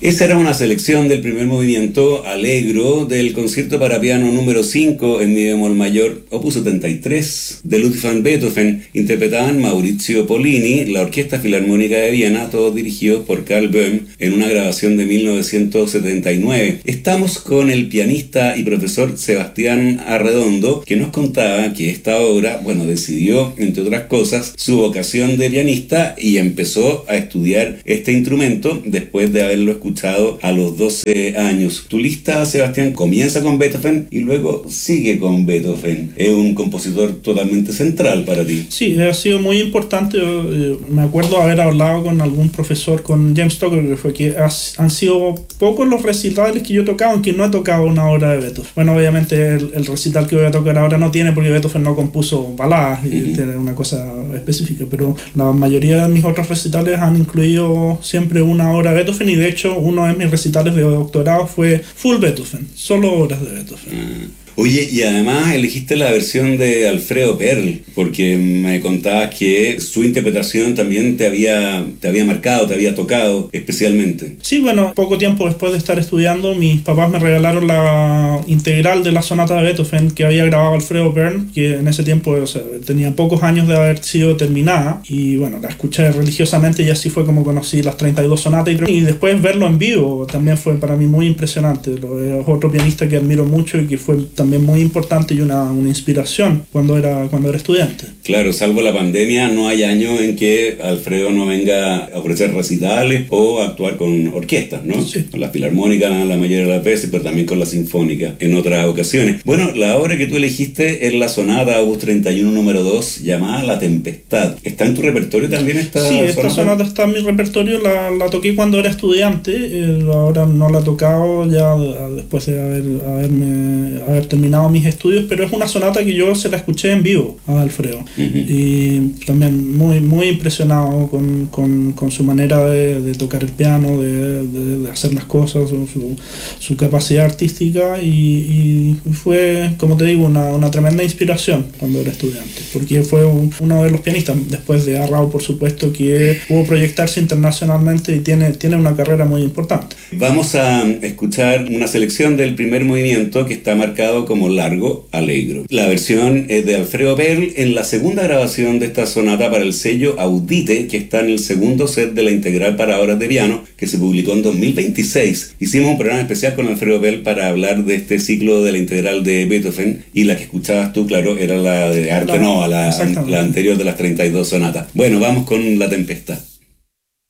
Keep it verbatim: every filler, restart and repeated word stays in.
Esa era una selección del primer movimiento Allegro del concierto para piano número cinco en mi bemol mayor, opus setenta y tres, de Ludwig van Beethoven. Interpretaban Maurizio Pollini, la Orquesta Filarmónica de Viena, todos dirigidos por Karl Böhm, en una grabación de mil novecientos setenta y nueve. Estamos con el pianista y profesor Sebastián Arredondo, que nos contaba que esta obra, bueno, decidió, entre otras cosas, su vocación de pianista y empezó a estudiar este instrumento después de haberlo escuchado a los doce años. Tu lista, Sebastián, comienza con Beethoven y luego sigue con Beethoven. Es un compositor totalmente central para ti. Sí, ha sido muy importante. Me acuerdo haber hablado con algún profesor, con James Tucker, que fue que han sido pocos los recitales que yo he tocado, aunque no he tocado una obra de Beethoven. Bueno, obviamente el, el recital que voy a tocar ahora no tiene, porque Beethoven no compuso baladas, y uh-huh. tiene una cosa específica, pero la mayoría de mis otros recitales han incluido siempre una obra de Beethoven, y de hecho uno de mis recitales de doctorado fue full Beethoven, solo obras de Beethoven. Uh-huh. Oye, y además elegiste la versión de Alfredo Perl, porque me contabas que su interpretación también te había, te había marcado, te había tocado especialmente. Sí, bueno, poco tiempo después de estar estudiando, mis papás me regalaron la integral de la sonata de Beethoven que había grabado Alfredo Perl, que en ese tiempo, o sea, tenía pocos años de haber sido terminada, y bueno, la escuché religiosamente y así fue como conocí las treinta y dos sonatas, y, y después verlo en vivo también fue para mí muy impresionante. Es otro pianista que admiro mucho y que fue también también muy importante y una, una inspiración cuando era, cuando era estudiante. Claro, salvo la pandemia, no hay año en que Alfredo no venga a ofrecer recitales o a actuar con orquestas, ¿no? Sí. Con la filarmónica la mayoría de las veces, pero también con la sinfónica en otras ocasiones. Bueno, la obra que tú elegiste es la sonata opus treinta y uno número dos, llamada La Tempestad. ¿Está en tu repertorio también esta sonata? Sí, esta sonata? sonata está en mi repertorio, la, la toqué cuando era estudiante, eh, ahora no la he tocado ya después de haber, haberme, haber terminado mis estudios, pero es una sonata que yo se la escuché en vivo a Alfredo. Uh-huh. Y también muy, muy impresionado con, con, con su manera de, de tocar el piano, de, de, de hacer las cosas, su, su, su capacidad artística, y, y fue, como te digo, una, una tremenda inspiración cuando era estudiante, porque fue un, uno de los pianistas, después de Arrau, por supuesto, que pudo proyectarse internacionalmente y tiene, tiene una carrera muy importante. Vamos a escuchar una selección del primer movimiento que está marcado como largo, allegro. La versión es de Alfredo Perl en la segunda grabación de esta sonata para el sello Audite, que está en el segundo set de la integral para obras de piano, que se publicó en dos mil veintiséis. Hicimos un programa especial con Alfredo Perl para hablar de este ciclo de la integral de Beethoven, y la que escuchabas tú, claro, era la de Arte Nova, la, la anterior de las treinta y dos sonatas. Bueno, vamos con La Tempestad.